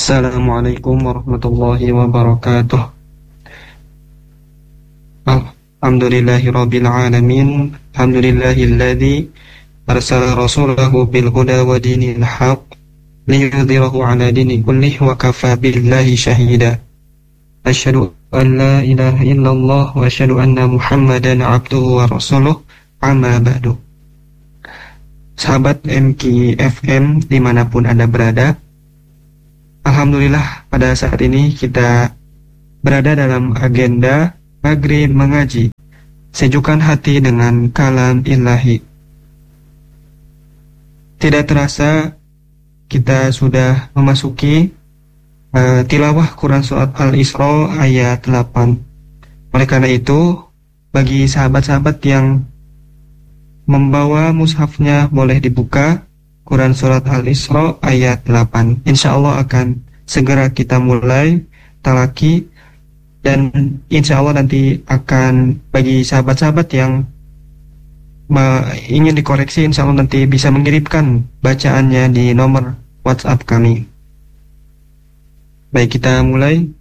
Assalamualaikum warahmatullahi wabarakatuh. Alhamdulillahirabbil alamin. Alhamdulillahilladzi arsala rasulahu bil huda wa dinil haqq liyudhhirahu 'ala dini kullih wa kafa billahi shahida. Asyhadu an la ilaha illallah wa asyhadu anna Muhammadan 'abduhu wa rasuluh. Amma ba'du. Sahabat MKI FM dimanapun Anda berada, alhamdulillah pada saat ini kita berada dalam agenda Maghrib mengaji, sejukkan hati dengan kalam ilahi. Tidak terasa kita sudah memasuki tilawah Quran Surat Al-Isra ayat 8. Oleh karena itu, bagi sahabat-sahabat yang membawa mushafnya boleh dibuka Quran Surat Al-Isra ayat 8. Insya Allah akan segera kita mulai talaki, dan insya Allah nanti akan bagi sahabat-sahabat yang ingin dikoreksi, insya Allah nanti bisa mengirimkan bacaannya di nomor WhatsApp kami. Baik, kita mulai.